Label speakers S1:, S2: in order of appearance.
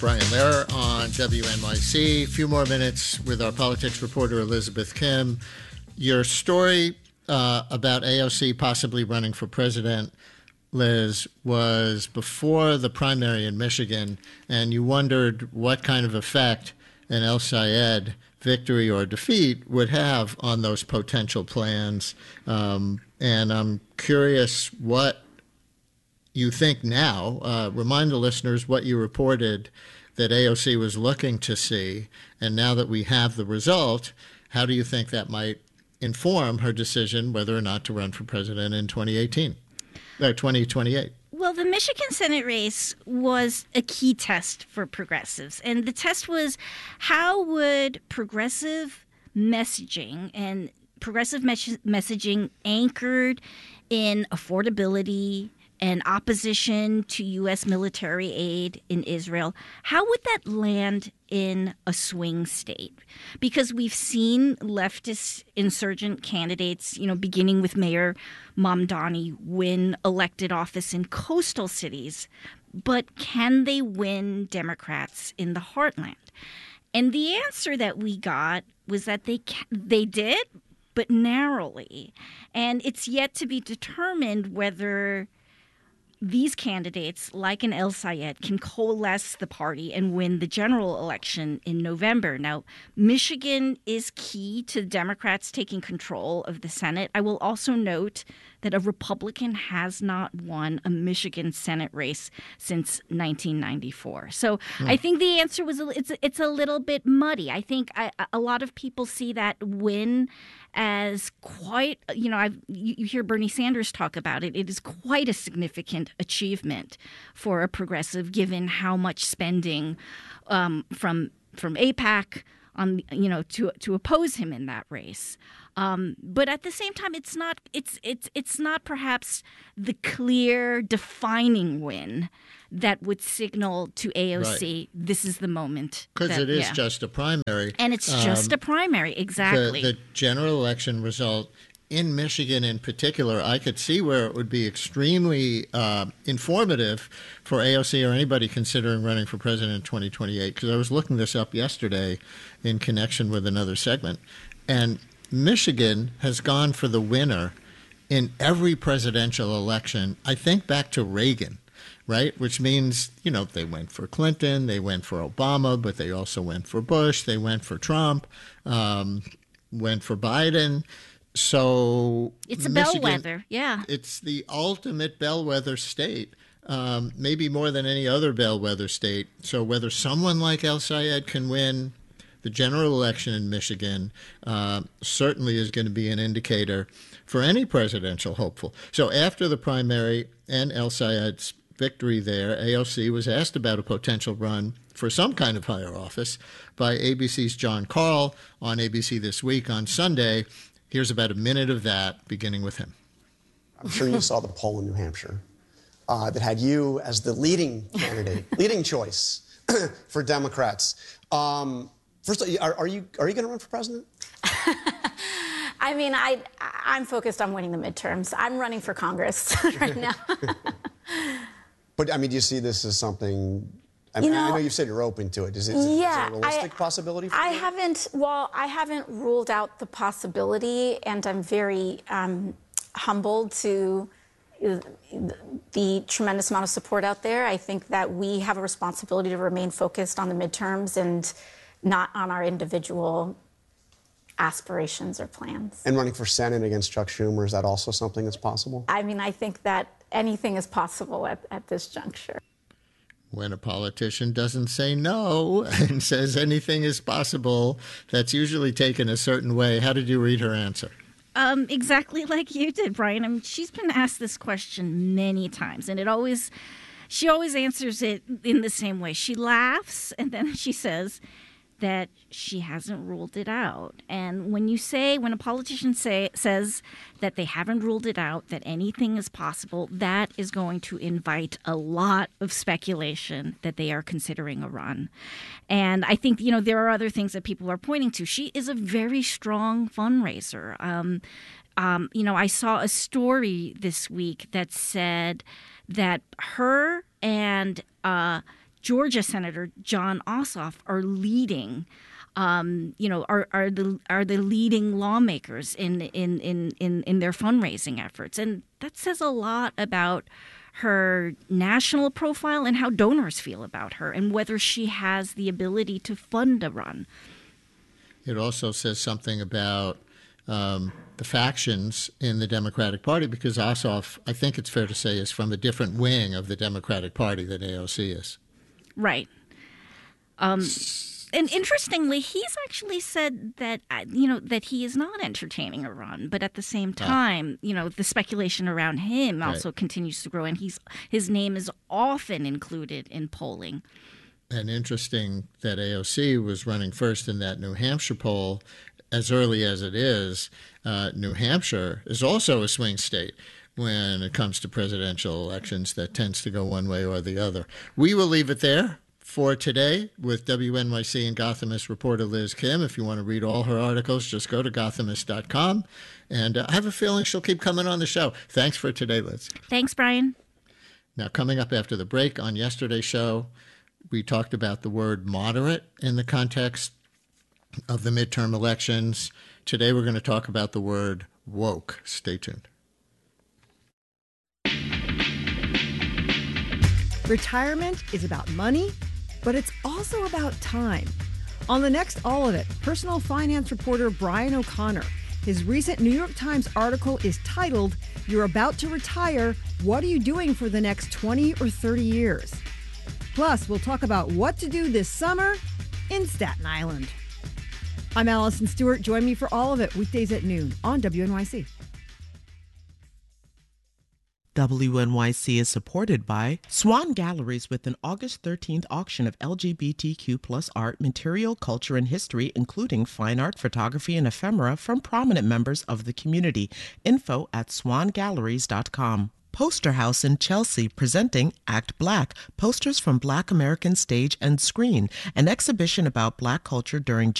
S1: Brian Lehrer on WNYC. A few more minutes with our politics reporter Elizabeth Kim. Your story about AOC possibly running for president, Liz, was before the primary in Michigan, and you wondered what kind of effect an El Sayed victory or defeat would have on those potential plans. And I'm curious what you think now. Remind the listeners what you reported that AOC was looking to see, and now that we have the result, how do you think that might inform her decision whether or not to run for president in 2018 or 2028?
S2: Well, the Michigan Senate race was a key test for progressives, and the test was how would progressive messaging anchored in affordability and opposition to U.S. military aid in Israel, how would that land in a swing state? Because we've seen leftist insurgent candidates, beginning with Mayor Mamdani, win elected office in coastal cities. But can they win Democrats in the heartland? And the answer that we got was that they did, but narrowly. And it's yet to be determined whether these candidates, like an El Sayed, can coalesce the party and win the general election in November. Now, Michigan is key to Democrats taking control of the Senate. I will also note that a Republican has not won a Michigan Senate race since 1994. So I think the answer was it's a little bit muddy. I think a lot of people see that win as quite, you hear Bernie Sanders talk about it. It is quite a significant achievement for a progressive, given how much spending from AIPAC on, to oppose him in that race. But at the same time, it's not perhaps the clear defining win that would signal to AOC, this is the moment.
S1: Because it is just a primary.
S2: And it's just a primary, exactly.
S1: The general election result in Michigan in particular, I could see where it would be extremely informative for AOC or anybody considering running for president in 2028, because I was looking this up yesterday in connection with another segment. And Michigan has gone for the winner in every presidential election, I think back to Reagan, right? Which means, they went for Clinton, they went for Obama, but they also went for Bush, they went for Trump, went for Biden. So
S2: it's a
S1: Michigan,
S2: bellwether, yeah.
S1: It's the ultimate bellwether state, maybe more than any other bellwether state. So whether someone like El Sayed can win the general election in Michigan certainly is going to be an indicator for any presidential hopeful. So after the primary and El Sayed's victory there, AOC was asked about a potential run for some kind of higher office by ABC's John Karl on ABC This Week on Sunday. Here's about a minute of that, beginning with him.
S3: I'm sure you saw the poll in New Hampshire that had you as the leading candidate, leading choice for Democrats. First, are you going to run for president?
S4: I mean, I'm focused on winning the midterms. I'm running for Congress right now.
S3: But, do you see this as something... I know you said you're open to it. Is it a realistic possibility for you?
S4: I haven't ruled out the possibility, and I'm very humbled to the tremendous amount of support out there. I think that we have a responsibility to remain focused on the midterms and not on our individual aspirations or plans.
S3: And running for Senate against Chuck Schumer, is that also something that's possible?
S4: I think that anything is possible at this juncture.
S1: When a politician doesn't say no and says anything is possible, that's usually taken a certain way. How did you read her answer?
S2: Exactly like you did, Brian. She's been asked this question many times, and she always answers it in the same way. She laughs, and then she says that she hasn't ruled it out. And when a politician says that they haven't ruled it out, that anything is possible, that is going to invite a lot of speculation that they are considering a run. And I think, there are other things that people are pointing to. She is a very strong fundraiser. I saw a story this week that said that her and Georgia Senator Jon Ossoff are leading, are the leading lawmakers in their fundraising efforts, and that says a lot about her national profile and how donors feel about her, and whether she has the ability to fund a run.
S1: It also says something about the factions in the Democratic Party, because Ossoff, I think it's fair to say, is from a different wing of the Democratic Party than AOC is.
S2: Right. And interestingly, he's actually said that, that he is not entertaining a run. But at the same time, the speculation around him also continues to grow. And his name is often included in polling.
S1: And interesting that AOC was running first in that New Hampshire poll. As early as it is, New Hampshire is also a swing state when it comes to presidential elections that tends to go one way or the other. We will leave it there for today with WNYC and Gothamist reporter Liz Kim. If you want to read all her articles, just go to Gothamist.com. And I have a feeling she'll keep coming on the show. Thanks for today, Liz.
S2: Thanks, Brian.
S1: Now, coming up after the break, on yesterday's show, we talked about the word moderate in the context of the midterm elections. Today, we're going to talk about the word woke. Stay tuned.
S5: Retirement is about money, but it's also about time. On the next All of It, personal finance reporter Brian O'Connor. His recent New York Times article is titled, "You're About to Retire. What are you doing for the next 20 or 30 years?" Plus, we'll talk about what to do this summer in Staten Island. I'm Allison Stewart. Join me for All of It weekdays at noon on WNYC.
S6: WNYC is supported by Swan Galleries with an August 13th auction of LGBTQ+ art, material, culture, and history, including fine art, photography, and ephemera from prominent members of the community. Info at swangalleries.com. Poster House in Chelsea presenting Act Black, posters from Black American stage and screen, an exhibition about Black culture during